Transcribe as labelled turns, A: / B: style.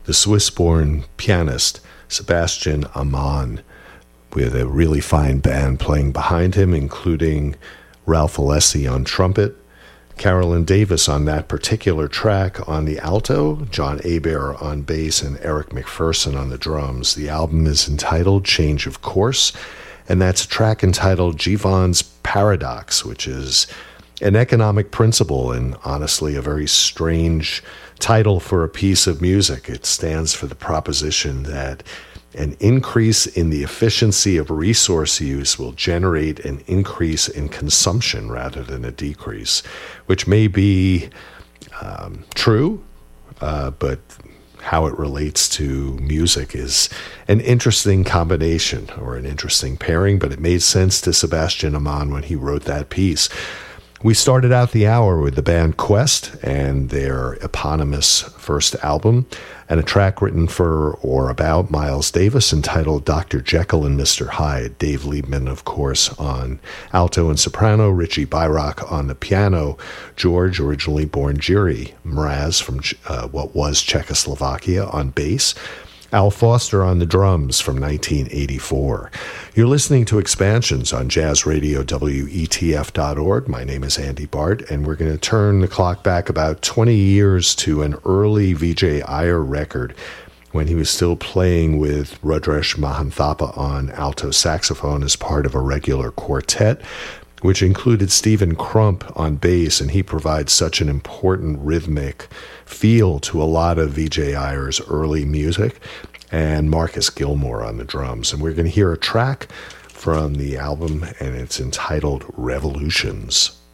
A: the Swiss-born pianist Sebastian Amann, with a really fine band playing behind him, including Ralph Alessi on trumpet, Carolyn Davis on that particular track on the alto, John Hebert on bass, and Eric McPherson on the drums. The album is entitled Change of Course, and that's a track entitled Jivan's Paradox, which is an economic principle and honestly a very strange title for a piece of music. It stands for the proposition that an increase in the efficiency of resource use will generate an increase in consumption rather than a decrease, which may be true, but how it relates to music is an interesting combination or an interesting pairing, but it made sense to Sebastian Amann when he wrote that piece. We started out the hour with the band Quest and their eponymous first album, and a track written for or about Miles Davis entitled Dr. Jekyll and Mr. Hyde. Dave Liebman, of course, on alto and soprano, Richie Byrok on the piano, George, originally born Jiri Mraz from what was Czechoslovakia, on bass, Al Foster on the drums from 1984. You're listening to Expansions on Jazz Radio WETF.org. My name is Andy Bart, and we're going to turn the clock back about 20 years to an early Vijay Iyer record when he was still playing with Rudresh Mahanthappa on alto saxophone as part of a regular quartet, which included Stephen Crump on bass, and he provides such an important rhythmic feel to a lot of Vijay Iyer's early music, and Marcus Gilmore on the drums. And we're going to hear a track from the album, and it's entitled Revolutions.